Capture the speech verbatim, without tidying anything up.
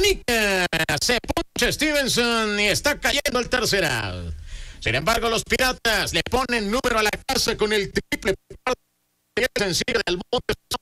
pica, se puncha Stevenson y está cayendo el tercer out. Sin embargo, los Piratas le ponen número a la casa con el triple sencillo del Monte